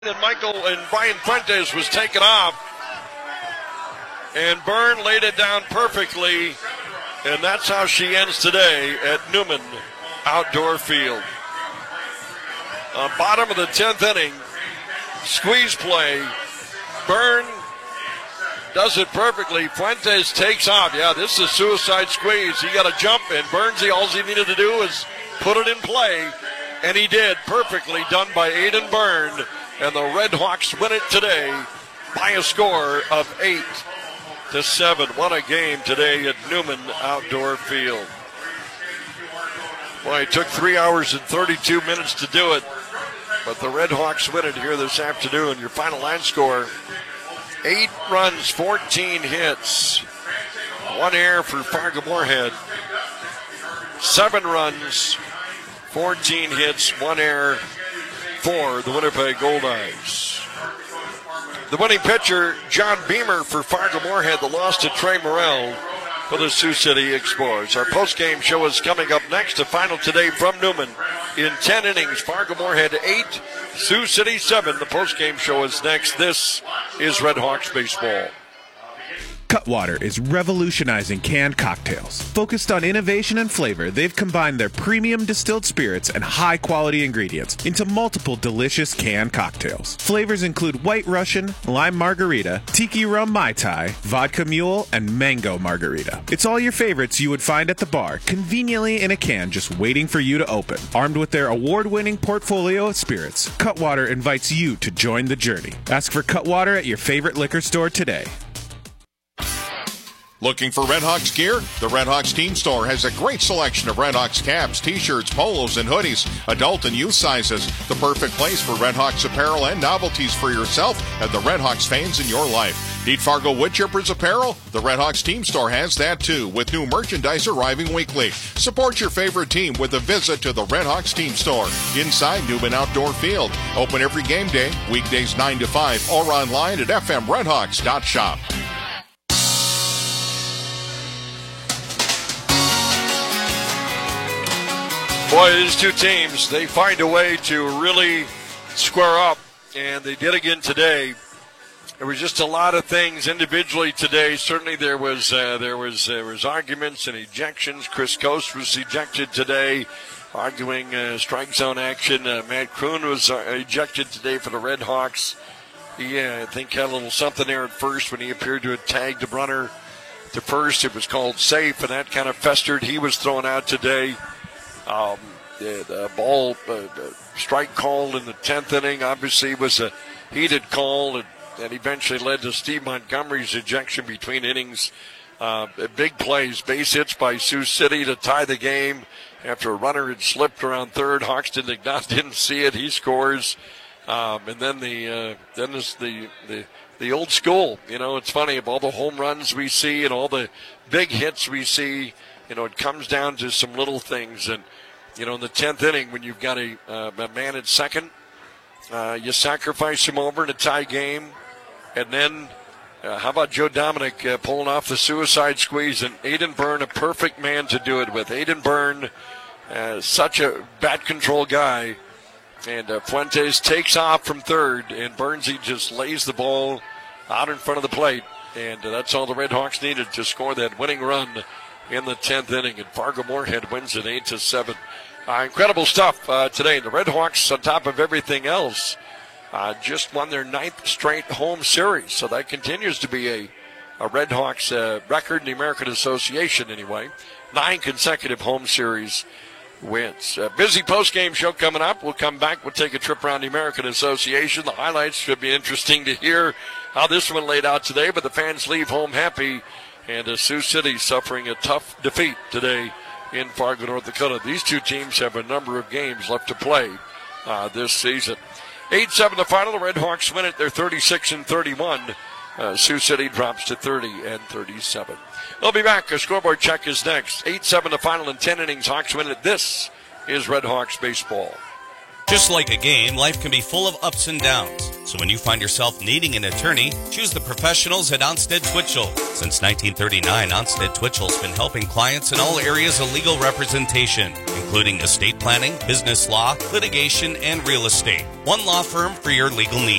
And Brian Fuentes was taken off, and Byrne laid it down perfectly, and that's how she ends today at Newman Outdoor Field. Bottom of the 10th inning, squeeze play. Byrne does it perfectly. Fuentes takes off. Yeah, this is a suicide squeeze. He got to jump, and Burnsy, all he needed to do was put it in play, and he did. Perfectly done by Aiden Byrne. And the Red Hawks win it today by a score of 8-7. What a game today at Newman Outdoor Field. Boy, it took 3 hours and 32 minutes to do it, but the Red Hawks win it here this afternoon. Your final line score, 8 runs, 14 hits, 1 error for Fargo-Moorhead. 7 runs, 14 hits, 1 error for the Winnipeg Goldeyes. The winning pitcher, John Beamer for Fargo-Moorhead. The loss to Trey Morrell for the Sioux City Explorers. Our postgame show is coming up next. The final today from Newman in 10 innings. Fargo-Moorhead 8, Sioux City 7. The postgame show is next. This is Red Hawks baseball. Cutwater is revolutionizing canned cocktails. Focused on innovation and flavor, they've combined their premium distilled spirits and high-quality ingredients into multiple delicious canned cocktails. Flavors include White Russian, Lime Margarita, Tiki Rum Mai Tai, Vodka Mule, and Mango Margarita. It's all your favorites you would find at the bar, conveniently in a can just waiting for you to open. Armed with their award-winning portfolio of spirits, Cutwater invites you to join the journey. Ask for Cutwater at your favorite liquor store today. Looking for Red Hawks gear? The Red Hawks Team Store has a great selection of Red Hawks caps, t-shirts, polos, and hoodies, adult and youth sizes. The perfect place for Red Hawks apparel and novelties for yourself and the Red Hawks fans in your life. Need Fargo Woodchippers apparel? The Red Hawks Team Store has that too, with new merchandise arriving weekly. Support your favorite team with a visit to the Red Hawks Team Store inside Newman Outdoor Field. Open every game day, weekdays 9 to 5, or online at fmredhawks.shop. Boy, these two teams, they find a way to really square up, and they did again today. There was just a lot of things individually today. Certainly there was arguments and ejections. Chris Coast was ejected today, arguing strike zone action. Matt Kroon was ejected today for the Red Hawks. He, I think, had a little something there at first when he appeared to have tagged the runner to first. It was called safe, and that kind of festered. He was thrown out today. The ball strike call in the 10th inning obviously was a heated call, and that eventually led to Steve Montgomery's ejection between innings. Big plays, base hits by Sioux City to tie the game after a runner had slipped around third. Hoxton didn't see it. He scores, and then the old school. You know, it's funny, of all the home runs we see and all the big hits we see, you know, it comes down to some little things. And, you know, in the 10th inning, when you've got a man at second, you sacrifice him over in a tie game. And then how about Joe Dominic pulling off the suicide squeeze, and Aiden Byrne, a perfect man to do it with. Aiden Byrne, such a bat control guy. And Fuentes takes off from third, and Burnsy just lays the ball out in front of the plate. And that's all the Red Hawks needed to score that winning run in the 10th inning, and Fargo-Moorhead wins it 8-7. Incredible stuff today. The Red Hawks, on top of everything else, just won their 9th straight home series, so that continues to be a Red Hawks record in the American Association anyway. 9 consecutive home series wins. Busy post-game show coming up. We'll come back. We'll take a trip around the American Association. The highlights should be interesting to hear how this one laid out today, but the fans leave home happy. And Sioux City suffering a tough defeat today in Fargo, North Dakota. These two teams have a number of games left to play this season. 8-7 the final. The Red Hawks win it. They're 36-31. Sioux City drops to 30-37. We'll be back. A scoreboard check is next. 8-7 the final in 10 innings. Hawks win it. This is Red Hawks baseball. Just like a game, life can be full of ups and downs. So when you find yourself needing an attorney, choose the professionals at Onsted Twitchell. Since 1939, Onsted Twitchell's been helping clients in all areas of legal representation, including including estate planning, business law, litigation, and real estate. One law firm for your legal needs.